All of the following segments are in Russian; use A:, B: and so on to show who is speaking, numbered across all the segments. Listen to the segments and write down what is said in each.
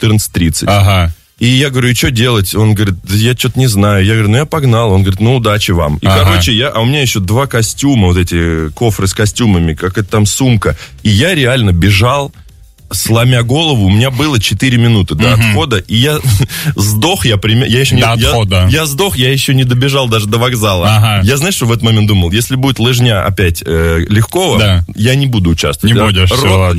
A: 14:30.
B: Ага.
A: И я говорю, и что делать? Он говорит, я что-то не знаю. Я говорю, я погнал. Он говорит, удачи вам. И, короче, у меня еще 2 костюма, вот эти кофры с костюмами, как это там сумка. И я реально бежал, сломя голову. У меня было 4 минуты до отхода. И я сдох, я еще не...
B: До отхода.
A: Я сдох, я еще не добежал даже до вокзала.
B: Ага.
A: Я, знаешь, что в этот момент думал? Если будет лыжня опять Легкова, я не буду участвовать.
B: Не будешь, все, ладно.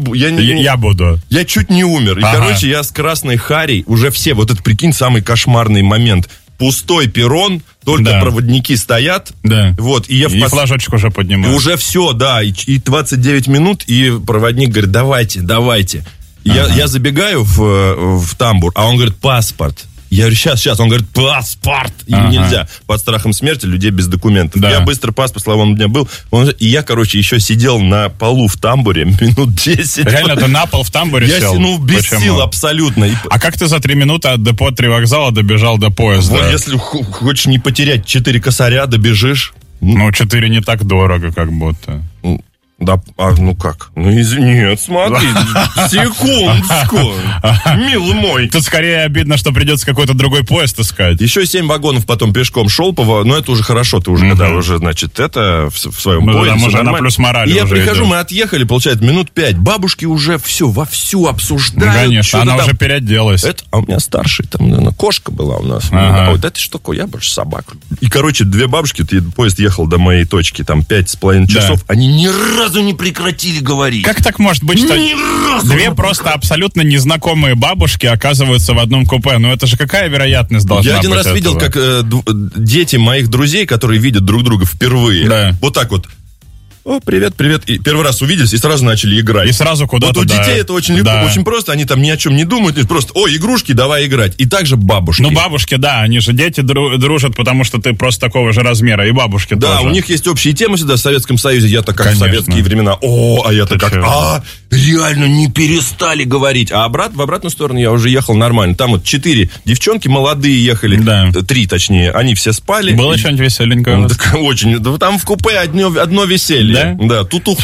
A: Я
B: буду.
A: Я чуть не умер. И, короче, я с красной харей, уже все, вот это, прикинь, самый кошмарный момент. Пустой перрон, только проводники стоят.
B: Да.
A: Вот, и я
B: и флажочек уже поднимаю.
A: Уже все, да. И 29 минут, и проводник говорит, давайте. Я забегаю в тамбур, а он говорит, паспорт. Я говорю, сейчас. Он говорит, паспорт. И нельзя. Под страхом смерти людей без документов. Да. Я быстро паспорт, слава богу, у меня был. И я, короче, еще сидел на полу в тамбуре минут 10.
B: Реально, ты на пол в тамбуре сел?
A: Я без сил абсолютно.
B: А как ты за 3 минуты от депо 3 вокзала добежал до поезда?
A: Вот если хочешь не потерять 4 косаря, добежишь.
B: 4 не так дорого, как будто.
A: Да, как? Нет, смотри, секундочку, милый мой.
B: Тут скорее обидно, что придется какой-то другой поезд искать.
A: Еще 7 вагонов потом пешком шел, но это уже хорошо, ты уже когда уже, значит, это в своем поезде.
B: Там уже на плюс морали.
A: И я прихожу, мы отъехали, получается, минут 5. Бабушки уже все вовсю обсуждают.
B: Конечно, она уже переоделась.
A: А у меня старший, там, наверное, кошка была у нас. Вот это что такое? Я больше собаку. И, короче, 2 бабушки, поезд ехал до моей точки, там 5,5 часов, они ни разу не прекратили говорить.
B: Как так может быть, что 2 просто абсолютно незнакомые бабушки оказываются в одном купе? Это же какая вероятность должна быть?
A: Я один раз видел, как дети моих друзей, которые видят друг друга впервые, вот так вот. О, привет. И первый раз увиделись и сразу начали играть.
B: И сразу куда-то,
A: Вот у детей это очень легко, очень просто. Они там ни о чем не думают. Просто, игрушки, давай играть. И также бабушки.
B: Бабушки, да, они же дети дружат, потому что ты просто такого же размера. И бабушки тоже.
A: Да, у них есть общие темы всегда в Советском Союзе. Я-то как в советские времена. А я-то как... реально не перестали говорить. А в обратную сторону я уже ехал нормально. Там 4 девчонки молодые ехали. 3, точнее. Они все спали.
B: Было что-нибудь веселенькое?
A: Очень. Там в купе одно веселье. Да? Тутух.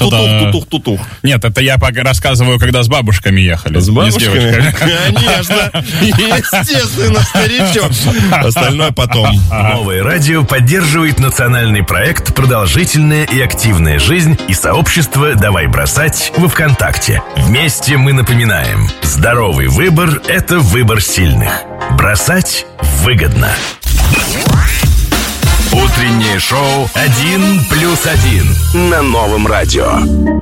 B: Нет, это я рассказываю, когда с бабушками ехали.
A: С бабушками? Конечно. Естественно, старичок. Остальное потом.
C: Новое радио поддерживает национальный проект «Продолжительная и активная жизнь» и сообщество «Давай бросать» во ВКонтакте. Вместе мы напоминаем: здоровый выбор – это выбор сильных. Бросать выгодно. Утреннее шоу «1+1» на Новом радио.